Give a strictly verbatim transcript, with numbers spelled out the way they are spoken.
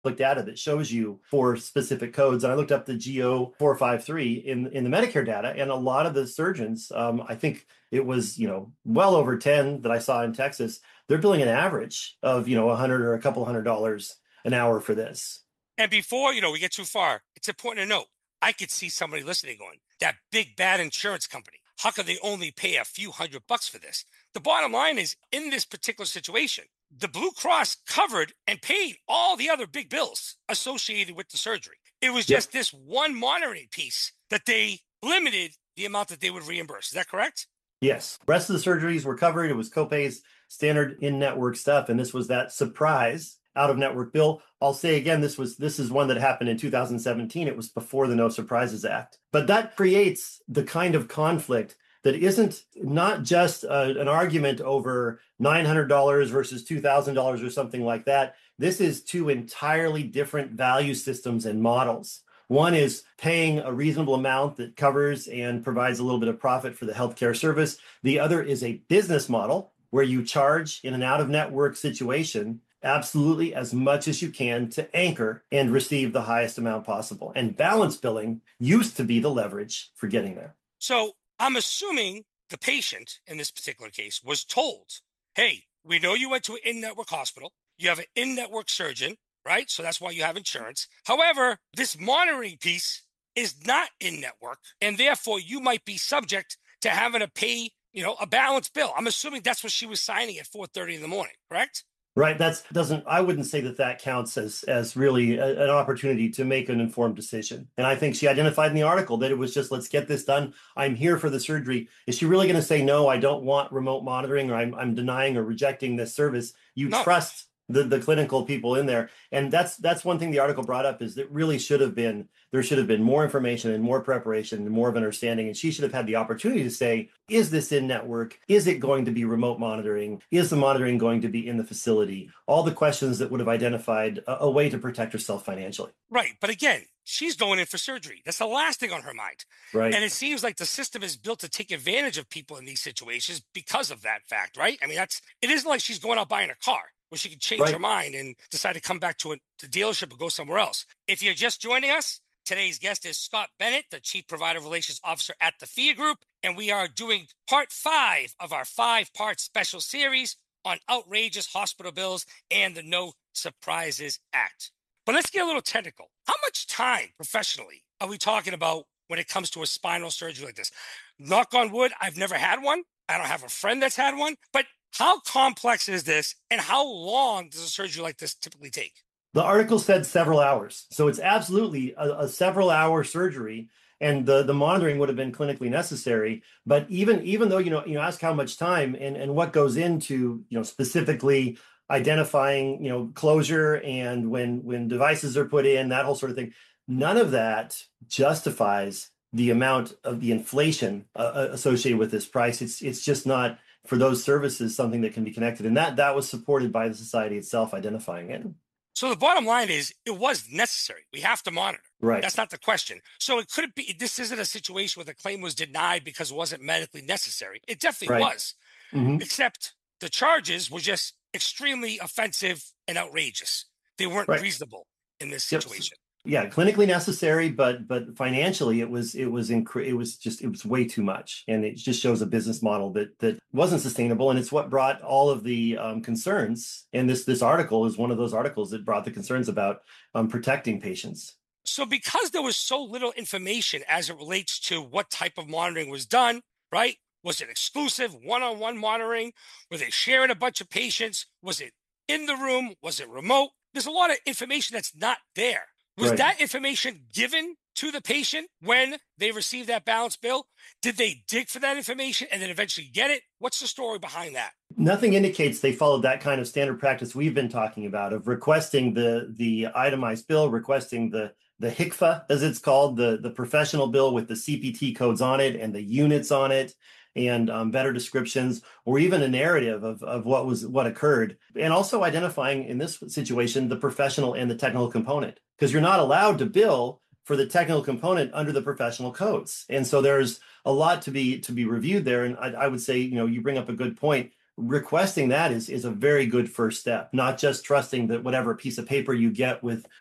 data that shows you for specific codes. And I looked up the G O four five three in, in the Medicare data, and a lot of the surgeons, um, I think it was, you know, well over ten that I saw in Texas, they're billing an average of, you know, a hundred or a couple hundred dollars an hour for this. And before, you know, we get too far, it's important to note, I could see somebody listening going, that big bad insurance company, how could they only pay a few hundred bucks for this? The bottom line is, in this particular situation, the Blue Cross covered and paid all the other big bills associated with the surgery. It was just yep. this one monitoring piece that they limited the amount that they would reimburse. Is that correct? Yes. The rest of the surgeries were covered. It was copays, standard in-network stuff. And this was that surprise out-of-network bill. I'll say again, this was this is one that happened in two thousand seventeen. It was before the No Surprises Act. But that creates the kind of conflict that isn't not just a, an argument over nine hundred dollars versus two thousand dollars or something like that. This is two entirely different value systems and models. One is paying a reasonable amount that covers and provides a little bit of profit for the healthcare service. The other is a business model where you charge in an out-of-network situation absolutely as much as you can to anchor and receive the highest amount possible. And balance billing used to be the leverage for getting there. So I'm assuming the patient in this particular case was told, hey, we know you went to an in-network hospital. You have an in-network surgeon, right? So that's why you have insurance. However, this monitoring piece is not in-network, and therefore you might be subject to having to pay, you know, a balance bill. I'm assuming that's what she was signing at four thirty in the morning, correct? Right. That's doesn't I wouldn't say that that counts as as really a, an opportunity to make an informed decision. And I think she identified in the article that it was just, let's get this done. I'm here for the surgery. Is she really going to say, no, I don't want remote monitoring, or I'm, I'm denying or rejecting this service? You No. trust the, the clinical people in there. And that's that's one thing the article brought up, is that really should have been, there should have been more information and more preparation and more of an understanding. And she should have had the opportunity to say, is this in network? Is it going to be remote monitoring? Is the monitoring going to be in the facility? All the questions that would have identified a, a way to protect herself financially. Right. But again, she's going in for surgery. That's the last thing on her mind. Right. And it seems like the system is built to take advantage of people in these situations because of that fact, right? I mean, that's, it isn't like she's going out buying a car where she can change right. her mind and decide to come back to a to dealership or go somewhere else. If you're just joining us, today's guest is Scott Bennett, the Chief Provider Relations Officer at the F I A Group, and we are doing part five of our five-part special series on outrageous hospital bills and the No Surprises Act. But let's get a little technical. How much time professionally are we talking about when it comes to a spinal surgery like this? Knock on wood, I've never had one. I don't have a friend that's had one, but how complex is this, and how long does a surgery like this typically take? The article said several hours. So it's absolutely a, a several hour surgery, and the, the monitoring would have been clinically necessary. But even even though, you know, you ask how much time and, and what goes into, you know, specifically identifying, you know, closure and when when devices are put in, that whole sort of thing, none of that justifies the amount of the inflation uh, associated with this price. It's it's just not, for those services, something that can be connected. And that that was supported by the society itself identifying it. So the bottom line is, it was necessary. We have to monitor. Right. That's not the question. So it could be, this isn't a situation where the claim was denied because it wasn't medically necessary. It definitely right. was. Mm-hmm. Except the charges were just extremely offensive and outrageous. They weren't right. reasonable in this situation. Yep. Yeah, clinically necessary, but but financially, it was it was inc- it was just it was way too much, and it just shows a business model that that wasn't sustainable, and it's what brought all of the um, concerns. And this this article is one of those articles that brought the concerns about um, protecting patients. So, because there was so little information as it relates to what type of monitoring was done, right? Was it exclusive one-on-one monitoring? Were they sharing a bunch of patients? Was it in the room? Was it remote? There's a lot of information that's not there. Was right. that information given to the patient when they received that balance bill? Did they dig for that information and then eventually get it? What's the story behind that? Nothing indicates they followed that kind of standard practice we've been talking about of requesting the the itemized bill, requesting the the H I C F A, as it's called, the, the professional bill with the C P T codes on it and the units on it, and um, better descriptions, or even a narrative of, of what was what occurred, and also identifying in this situation the professional and the technical component, because you're not allowed to bill for the technical component under the professional codes. And so there's a lot to be to be reviewed there. And I, I would say, you know, you bring up a good point. requesting that is is a very good first step, not just trusting that whatever piece of paper you get with